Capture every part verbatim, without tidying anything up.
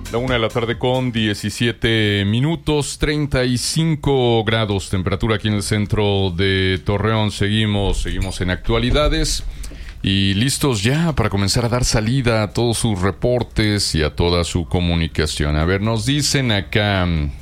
La una de la tarde con diecisiete minutos, treinta y cinco grados temperatura aquí en el centro de Torreón. Seguimos, seguimos en actualidades y listos ya para comenzar a dar salida a todos sus reportes y a toda su comunicación. A ver, nos dicen acá: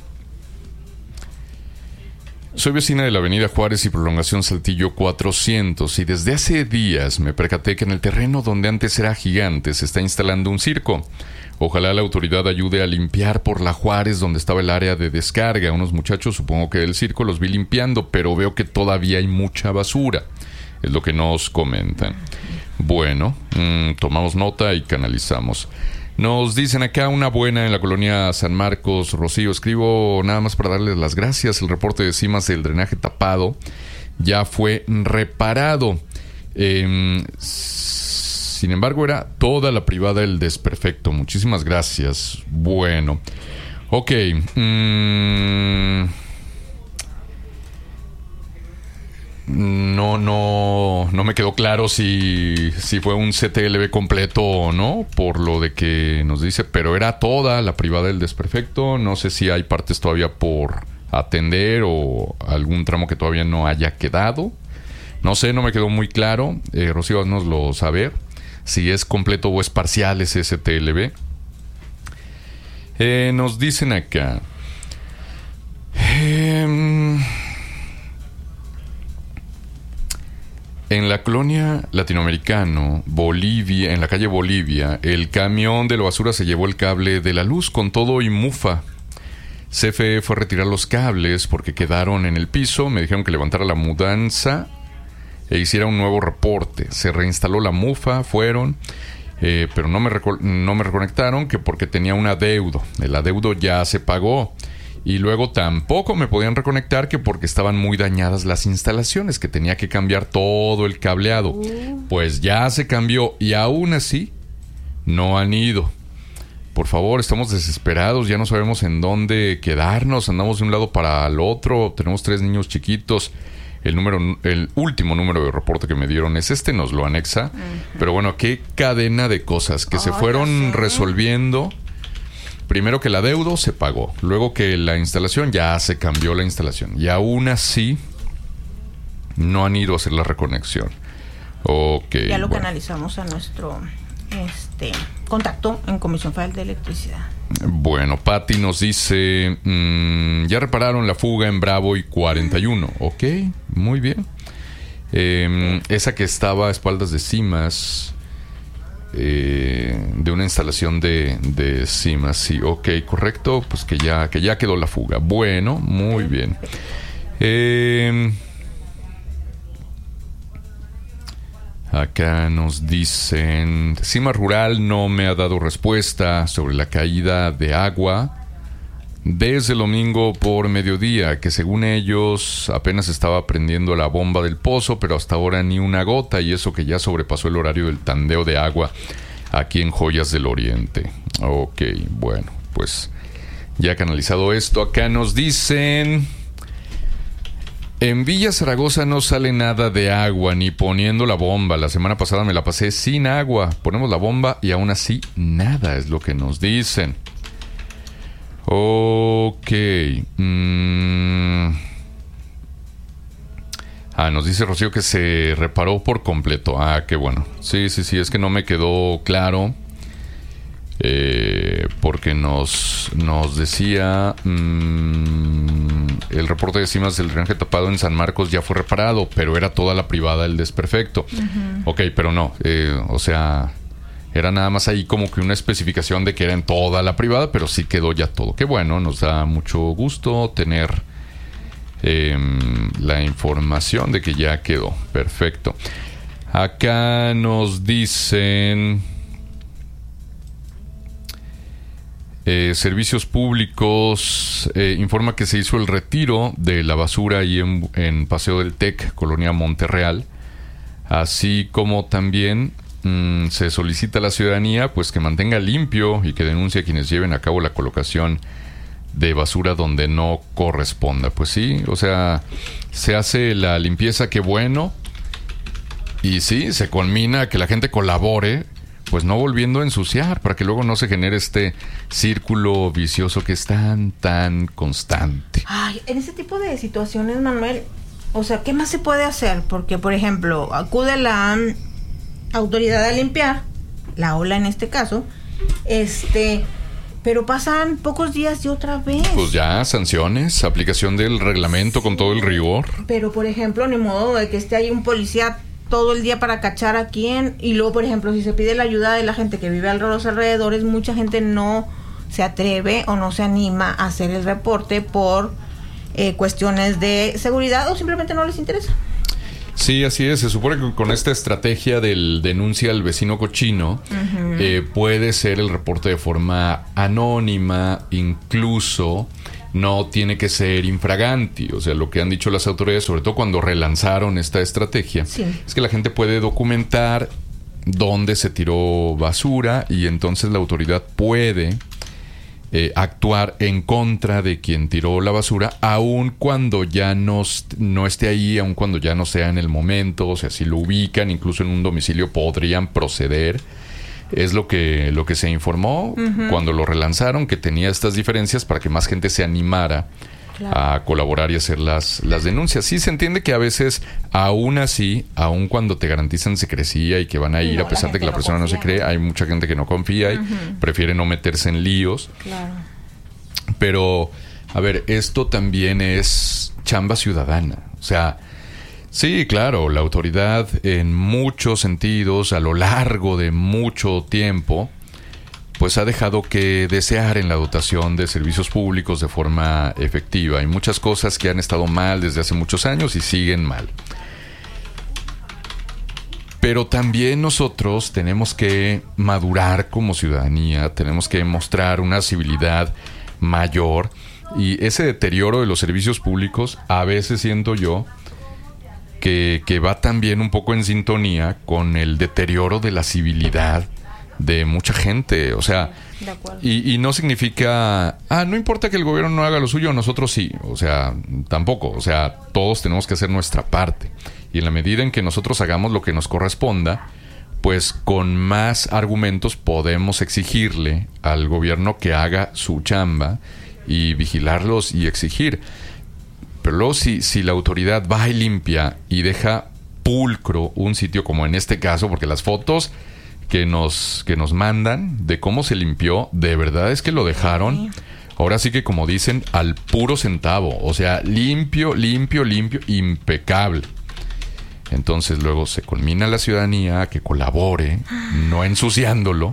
soy vecina de la avenida Juárez y Prolongación Saltillo cuatrocientos y desde hace días me percaté que en el terreno donde antes era gigante se está instalando un circo. Ojalá la autoridad ayude a limpiar por la Juárez donde estaba el área de descarga. Unos muchachos, supongo que del circo, los vi limpiando, pero veo que todavía hay mucha basura. Es lo que nos comentan. Bueno, mmm, tomamos nota y canalizamos. Nos dicen acá una buena en la colonia San Marcos. Rocío, escribo nada más para darles las gracias. El reporte de cimas del drenaje tapado ya fue reparado. Eh, sin embargo, era toda la privada el desperfecto. Muchísimas gracias. Bueno, ok. Mm, no, no, no me quedó claro si, si fue un C T L V completo o no, por lo de que nos dice, pero era toda la privada el desperfecto. No sé si hay partes todavía por atender o algún tramo que todavía no haya quedado. No sé, no me quedó muy claro. Eh, Rocío, haznoslo saber si es completo o es parcial ese C T L V. Eh, nos dicen acá. Eh, en la colonia Latinoamericano, Bolivia, en la calle Bolivia, el camión de la basura se llevó el cable de la luz con todo y mufa. C F E fue a retirar los cables porque quedaron en el piso. Me dijeron que levantara la mudanza e hiciera un nuevo reporte. Se reinstaló la mufa, fueron, eh, pero no me, reco- no me reconectaron, que porque tenía un adeudo. El adeudo ya se pagó. Y luego tampoco me podían reconectar, que porque estaban muy dañadas las instalaciones, que tenía que cambiar todo el cableado. Uh. Pues ya se cambió y aún así no han ido. Por favor, estamos desesperados, ya no sabemos en dónde quedarnos, andamos de un lado para el otro, tenemos tres niños chiquitos. El número, el último número de reporte que me dieron es este, nos lo anexa. Uh-huh. Pero bueno, qué cadena de cosas que oh, se fueron resolviendo. Primero que el adeudo se pagó, luego que la instalación ya se cambió la instalación y aún así no han ido a hacer la reconexión. Okay, ya lo bueno. canalizamos a nuestro este contacto en Comisión Federal de Electricidad. Bueno, Patti nos dice, mmm, ya repararon la fuga en Bravo y cuarenta y uno. Ok, muy bien. Eh, esa que estaba a espaldas de cimas, eh, de una instalación de, de cimas, sí, ok, correcto, pues que ya, que ya quedó la fuga. Bueno, muy bien. Eh, Acá nos dicen, Cima Rural no me ha dado respuesta sobre la caída de agua desde el domingo por mediodía, que según ellos apenas estaba prendiendo la bomba del pozo, pero hasta ahora ni una gota, y eso que ya sobrepasó el horario del tandeo de agua aquí en Joyas del Oriente. Ok, bueno, pues ya canalizado esto, acá nos dicen: en Villa Zaragoza no sale nada de agua, ni poniendo la bomba. La semana pasada me la pasé sin agua. Ponemos la bomba y aún así nada, es lo que nos dicen. Ok. Mm. Ah, nos dice Rocío que se reparó por completo. Ah, qué bueno. Sí, sí, sí, es que no me quedó claro. Eh, porque nos, nos decía mmm, el reporte de cimas del drenaje tapado en San Marcos ya fue reparado, pero era toda la privada el desperfecto. Uh-huh. Ok, pero no, eh, o sea, era nada más ahí como que una especificación de que era en toda la privada, pero sí quedó ya todo. Qué bueno, nos da mucho gusto tener eh, la información de que ya quedó. Perfecto. Acá nos dicen: Eh, Servicios Públicos eh, informa que se hizo el retiro de la basura ahí en, en Paseo del Tec, Colonia Monterreal, así como también mmm, se solicita a la ciudadanía pues que mantenga limpio y que denuncie a quienes lleven a cabo la colocación de basura donde no corresponda. Pues sí, o sea, se hace la limpieza, qué bueno, y sí, se culmina que la gente colabore, pues no volviendo a ensuciar, para que luego no se genere este círculo vicioso que es tan, tan constante. Ay, en ese tipo de situaciones, Manuel, o sea, ¿qué más se puede hacer? Porque, por ejemplo, acude la autoridad a limpiar, la ola en este caso, este, pero pasan pocos días y otra vez. Pues ya, sanciones, aplicación del reglamento, sí, con todo el rigor. Pero, por ejemplo, ni modo de que esté ahí un policía todo el día para cachar a quién, y luego, por ejemplo, si se pide la ayuda de la gente que vive a los alrededores, mucha gente no se atreve o no se anima a hacer el reporte por eh, cuestiones de seguridad o simplemente no les interesa. Sí, así es. Se supone que con esta estrategia del denuncia al vecino cochino, uh-huh. eh, puede ser el reporte de forma anónima, incluso no tiene que ser infraganti. O sea, lo que han dicho las autoridades, sobre todo cuando relanzaron esta estrategia, sí, es que la gente puede documentar dónde se tiró basura y entonces la autoridad puede eh, actuar en contra de quien tiró la basura, aun cuando ya no, no esté ahí, aun cuando ya no sea en el momento. O sea, si lo ubican incluso en un domicilio, podrían proceder. Es lo que, lo que se informó uh-huh. cuando lo relanzaron, que tenía estas diferencias para que más gente se animara, claro, a colaborar y hacer las, las denuncias. Sí, se entiende que a veces, aún así, aún cuando te garantizan secrecía y que van a ir, no, a pesar de que la persona no, confía, no se cree, hay mucha gente que no confía y uh-huh. prefiere no meterse en líos. Claro. Pero, a ver, esto también es chamba ciudadana. O sea, sí, claro, la autoridad en muchos sentidos, a lo largo de mucho tiempo, pues ha dejado que desear en la dotación de servicios públicos de forma efectiva. Hay muchas cosas que han estado mal desde hace muchos años y siguen mal. Pero también nosotros tenemos que madurar como ciudadanía, tenemos que mostrar una civilidad mayor, y ese deterioro de los servicios públicos, a veces siento yo, Que, que va también un poco en sintonía con el deterioro de la civilidad de mucha gente. O sea, y, y no significa, ah, no importa que el gobierno no haga lo suyo, nosotros sí. O sea, tampoco. O sea, todos tenemos que hacer nuestra parte. Y en la medida en que nosotros hagamos lo que nos corresponda, pues con más argumentos podemos exigirle al gobierno que haga su chamba y vigilarlos y exigir. Pero luego si, si la autoridad va y limpia y deja pulcro un sitio, como en este caso, porque las fotos que nos, que nos mandan de cómo se limpió, de verdad es que lo dejaron, ahora sí que como dicen, al puro centavo. O sea, limpio, limpio, limpio, impecable. Entonces luego se conmina a la ciudadanía a que colabore, no ensuciándolo,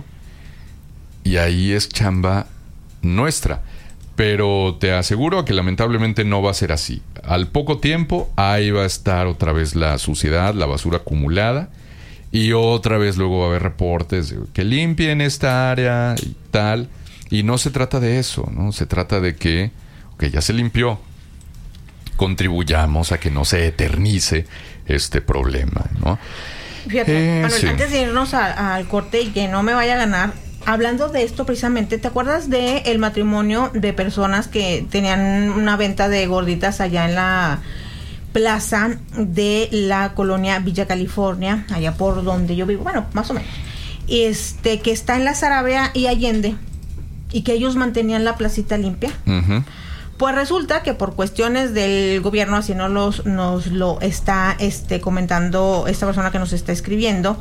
y ahí es chamba nuestra. Pero te aseguro que lamentablemente no va a ser así. Al poco tiempo, ahí va a estar otra vez la suciedad, la basura acumulada. Y otra vez luego va a haber reportes de que limpien esta área y tal. Y no se trata de eso, ¿no? Se trata de que, ok, ya se limpió, contribuyamos a que no se eternice este problema, ¿no? Fíjate, eh, Manuel, sí. Antes de irnos a, al corte y que no me vaya a ganar, hablando de esto precisamente, ¿te acuerdas de el matrimonio de personas que tenían una venta de gorditas allá en la plaza de la colonia Villa California, allá por donde yo vivo? Bueno, más o menos. Este, que está en la Saravia y Allende, y que ellos mantenían la placita limpia. Uh-huh. Pues resulta que por cuestiones del gobierno, así no los, nos lo está este, comentando esta persona que nos está escribiendo,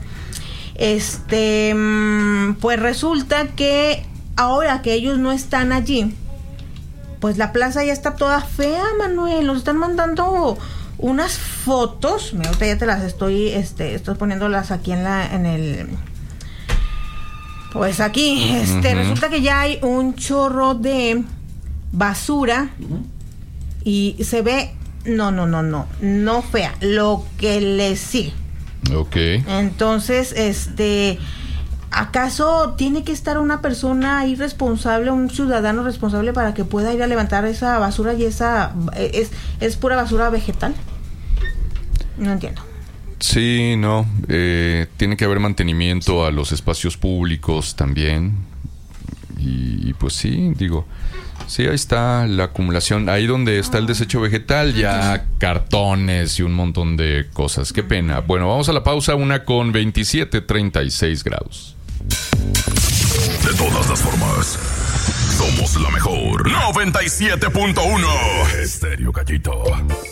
este pues resulta que ahora que ellos no están allí, pues la plaza ya está toda fea, Manuel. Nos están mandando unas fotos, mira, ahorita ya te las estoy este estoy poniéndolas aquí en la en el pues aquí este uh-huh. Resulta que ya hay un chorro de basura uh-huh. Y se ve no no no no no fea, lo que le sigue. Okay. Entonces, este, ¿acaso tiene que estar una persona ahí responsable, un ciudadano responsable para que pueda ir a levantar esa basura y esa es es pura basura vegetal? No entiendo. Sí, no, eh, tiene que haber mantenimiento a los espacios públicos también. Y, y pues sí, digo, sí, ahí está la acumulación. Ahí donde está el desecho vegetal, ya cartones y un montón de cosas. Qué pena. Bueno, vamos a la pausa, una con veintisiete, treinta y seis grados. De todas las formas, somos la mejor. noventa y siete punto uno Estéreo Gallito.